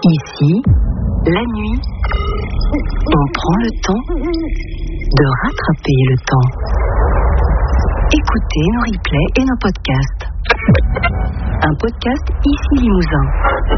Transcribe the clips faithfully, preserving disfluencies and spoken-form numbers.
Ici, la nuit, on prend le temps de rattraper le temps. Écoutez nos replays et nos podcasts. Un podcast Ici Limousin.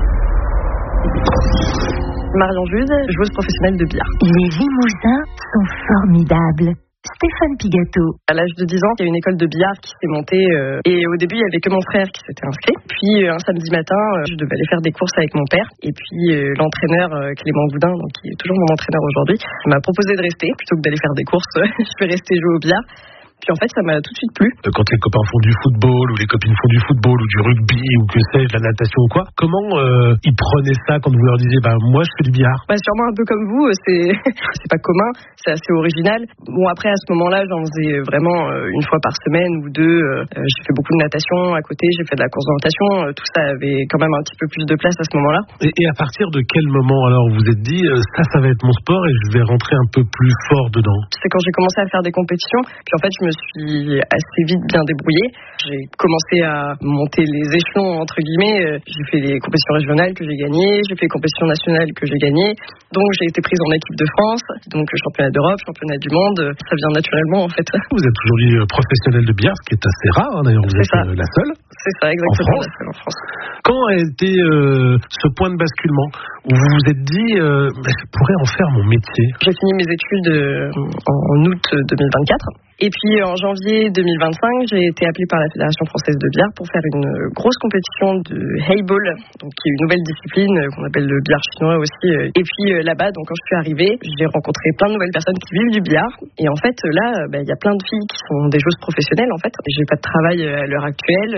Marion Jude, joueuse professionnelle de billard. Les Limousins sont formidables. Stéphane Pigato. À l'âge de dix ans, il y a une école de billard qui s'est montée euh, et au début, il n'y avait que mon frère qui s'était inscrit. Puis euh, un samedi matin, euh, je devais aller faire des courses avec mon père. Et puis euh, l'entraîneur euh, Clément Goudin, donc, qui est toujours mon entraîneur aujourd'hui, m'a proposé de rester. Plutôt que d'aller faire des courses, je vais rester jouer au billard. Puis en fait, ça m'a tout de suite plu. Quand les copains font du football, ou les copines font du football, ou du rugby, ou que sais-je, de la natation ou quoi, comment euh, ils prenaient ça quand vous leur disiez, bah moi je fais du billard? Bah sûrement un peu comme vous, c'est c'est pas commun, c'est assez original. Bon après à ce moment-là, j'en faisais vraiment euh, une fois par semaine ou deux. Euh, j'ai fait beaucoup de natation à côté, j'ai fait de la course de natation. Euh, tout ça avait quand même un petit peu plus de place à ce moment-là. Et, et à partir de quel moment alors vous vous êtes dit, euh, ça, ça va être mon sport et je vais rentrer un peu plus fort dedans? C'est quand j'ai commencé à faire des compétitions, puis en fait je me suis assez vite bien débrouillée. J'ai commencé à monter les échelons entre guillemets. J'ai fait les compétitions régionales que j'ai gagnées, j'ai fait les compétitions nationales que j'ai gagnées. Donc j'ai été prise en équipe de France, donc championnat d'Europe, championnat du monde. Ça vient naturellement en fait. Vous êtes aujourd'hui professionnelle de billard, ce qui est assez rare hein, d'ailleurs. Vous C'est êtes ça. la seule. C'est ça exactement. En France. La seule en France. Quand a été euh, ce point de basculement où vous vous êtes dit, euh, je pourrais en faire mon métier? J'ai fini mes études euh, en août deux mille vingt-quatre. Et puis en janvier deux mille vingt-cinq, j'ai été appelée par la Fédération française de billard pour faire une grosse compétition de Hayball, donc qui est une nouvelle discipline qu'on appelle le billard chinois aussi. Et puis là-bas, donc quand je suis arrivée, j'ai rencontré plein de nouvelles personnes qui vivent du billard. Et en fait, là, il bah, y a plein de filles qui sont des joueuses professionnelles. En fait, j'ai pas de travail à l'heure actuelle.